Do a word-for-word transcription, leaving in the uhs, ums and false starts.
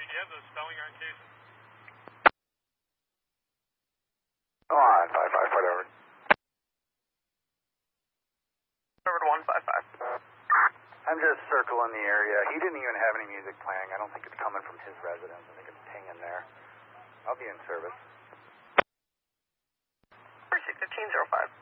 you have the spelling on case? Go on, five five, fight over. Over to one five five. I'm just circling the area. He didn't even have any music playing. I don't think it's coming from his residence. I think it's pinging there. I'll be in service. Pursuit fifteen oh five.